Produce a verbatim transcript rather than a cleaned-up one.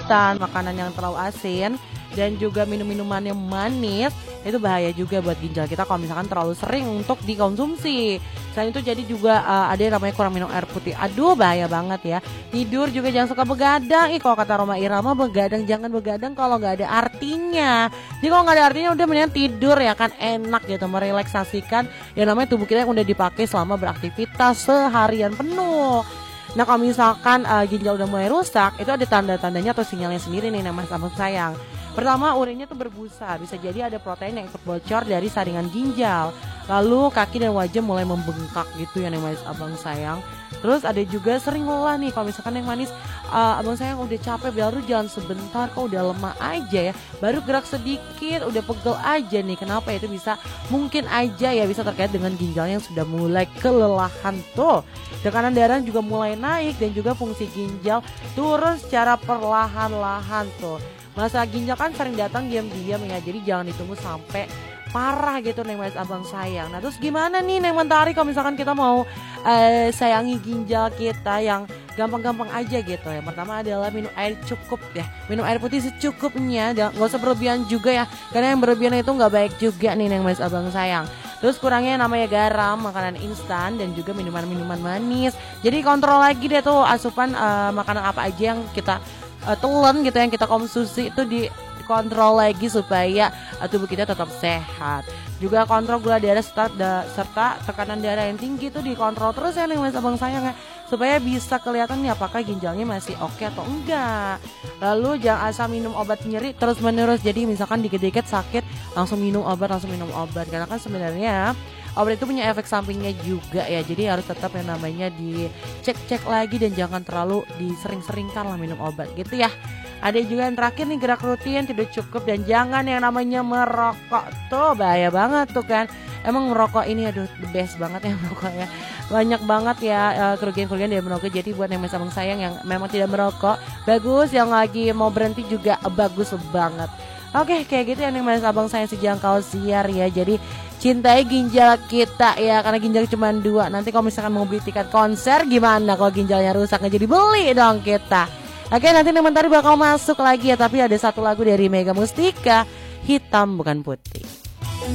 instan, makanan yang terlalu asin, dan juga minum-minuman yang manis, itu bahaya juga buat ginjal kita kalau misalkan terlalu sering untuk dikonsumsi. Selain itu jadi juga uh, ada yang namanya kurang minum air putih. Aduh bahaya banget ya. Tidur juga jangan suka begadang. Ih kalau kata Roma Irama, begadang jangan begadang kalau nggak ada artinya. Jadi kalau nggak ada artinya udah mendingan tidur ya kan, enak gitu, merelaksasikan yang namanya tubuh kita yang udah dipakai selama beraktivitas seharian penuh. Nah kalau misalkan uh, ginjal udah mulai rusak, itu ada tanda-tandanya atau sinyalnya sendiri nih Mas Abang sayang. Pertama, urinnya tuh berbusa, bisa jadi ada protein yang ikut bocor dari saringan ginjal. Lalu kaki dan wajah mulai membengkak gitu ya nih Mas Abang sayang. Terus ada juga sering lelah nih, kalau misalkan yang manis, uh, Abang sayang udah capek, baru jalan sebentar kok udah lemah aja ya. Baru gerak sedikit udah pegel aja nih, kenapa ya? Itu bisa mungkin aja ya bisa terkait dengan ginjal yang sudah mulai kelelahan tuh. Tekanan darah juga mulai naik dan juga fungsi ginjal turun secara perlahan-lahan tuh. Masalah ginjal kan sering datang diam-diam ya, jadi jangan ditunggu sampai parah gitu Neng Mas Abang sayang. Nah terus gimana nih Neng Mentari kalau misalkan kita mau uh, sayangi ginjal kita yang gampang-gampang aja gitu ya. Pertama adalah minum air cukup ya, minum air putih secukupnya, gak usah berlebihan juga ya, karena yang berlebihan itu gak baik juga nih Neng Mas Abang sayang. Terus kurangnya namanya garam, makanan instan, dan juga minuman-minuman manis. Jadi kontrol lagi deh tuh asupan uh, makanan apa aja yang kita Uh, telan gitu yang kita konsumsi itu dikontrol lagi supaya uh, tubuh kita tetap sehat. Juga kontrol gula darah serta, da, serta tekanan darah yang tinggi itu dikontrol terus ya nih Mas Abang sayang ya, supaya bisa kelihatan nih apakah ginjalnya masih oke okay atau enggak. Lalu jangan asal minum obat nyeri terus menerus, jadi misalkan dikit-dikit sakit langsung minum obat langsung minum obat karena kan sebenarnya obat itu punya efek sampingnya juga ya, jadi harus tetap yang namanya dicek-cek lagi dan jangan terlalu disering-seringkan lah minum obat gitu ya. Ada juga yang terakhir nih, gerak rutin, tidur cukup, dan jangan yang namanya merokok tuh, bahaya banget tuh kan. Emang merokok ini aduh the best banget ya merokok ya. Banyak banget ya uh, kerugian-kerugian dari merokok. Jadi buat yang Mas Abang sayang yang memang tidak merokok, bagus, yang lagi mau berhenti juga bagus banget. Oke, kayak gitu ya nih Mas Abang sayang sejangkau siar ya. Jadi cintai ginjal kita ya, karena ginjal cuma dua. Nanti kalau misalkan mau beli tiket konser gimana kalau ginjalnya rusak, nggak jadi beli dong kita. Oke, nanti Neng Mentari bakal masuk lagi ya, tapi ada satu lagu dari Mega Mustika, Hitam Bukan Putih.